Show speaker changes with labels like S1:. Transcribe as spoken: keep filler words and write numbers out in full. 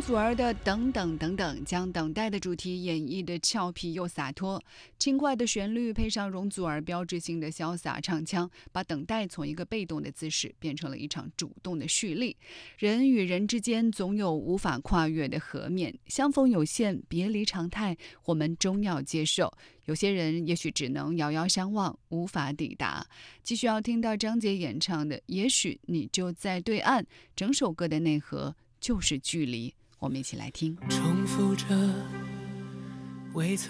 S1: 祖儿的等等等等，将等待的主题演绎的俏皮又洒脱，轻快的旋律配上容祖儿标志性的潇洒唱腔，把等待从一个被动的姿势变成了一场主动的蓄力。人与人之间总有无法跨越的河面，相逢有限，别离常态，我们终要接受。有些人也许只能遥遥相望，无法抵达。继续要听到张杰演唱的《也许你就在对岸》，整首歌的内核就是距离，我们一起来听。
S2: 重复着未曾